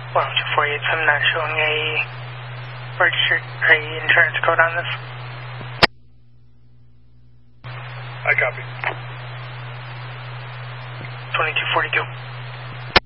12487 showing a registered insurance code on this. I copy. 2242.